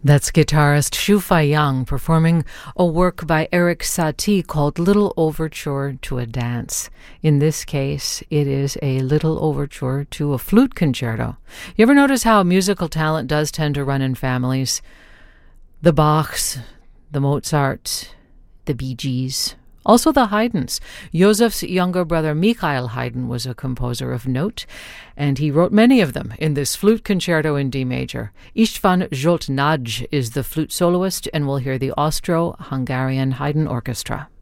That's guitarist Xu Feiyang performing a work by Erik Satie called Little Overture to a Dance. In this case, it is a little overture to a flute concerto. You ever notice how musical talent does tend to run in families? The Bachs, the Mozarts, the Bee Gees, also the Haydns. Joseph's younger brother Michael Haydn was a composer of note, and he wrote many of them in this flute concerto in D major. István Zsolt Nagy is the flute soloist, and we'll hear the Austro-Hungarian Haydn Orchestra.